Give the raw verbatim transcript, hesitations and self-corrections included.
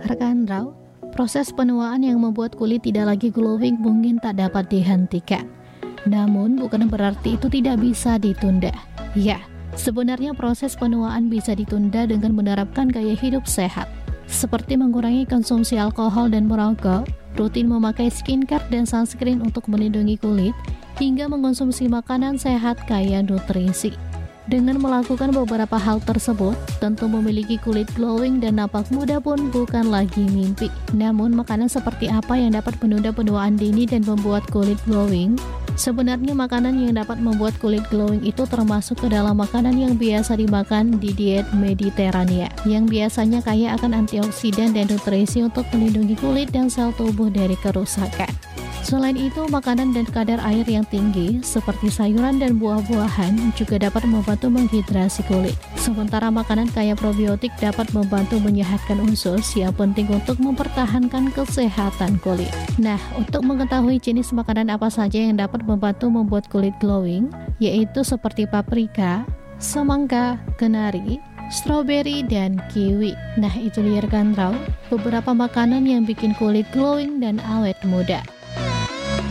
Rekan Raw, proses penuaan yang membuat kulit tidak lagi glowing mungkin tak dapat dihentikan. Namun bukan berarti itu tidak bisa ditunda. Ya, sebenarnya proses penuaan bisa ditunda dengan menerapkan gaya hidup sehat, seperti mengurangi konsumsi alkohol dan merokok, rutin memakai skincare dan sunscreen untuk melindungi kulit, hingga mengkonsumsi makanan sehat kaya nutrisi. Dengan melakukan beberapa hal tersebut, tentu memiliki kulit glowing dan nampak muda pun bukan lagi mimpi. Namun, makanan seperti apa yang dapat menunda penuaan dini dan membuat kulit glowing? Sebenarnya makanan yang dapat membuat kulit glowing itu termasuk ke dalam makanan yang biasa dimakan di diet Mediterania, yang biasanya kaya akan antioksidan dan nutrisi untuk melindungi kulit dan sel tubuh dari kerusakan. Selain itu, makanan dan kadar air yang tinggi seperti sayuran dan buah-buahan juga dapat membantu menghidrasi kulit. Sementara makanan kaya probiotik dapat membantu menyehatkan usus yang penting untuk mempertahankan kesehatan kulit. Nah, untuk mengetahui jenis makanan apa saja yang dapat membantu membuat kulit glowing, yaitu seperti paprika, semangka, kenari, stroberi, dan kiwi. Nah, itu dia rekan Raw, beberapa makanan yang bikin kulit glowing dan awet muda.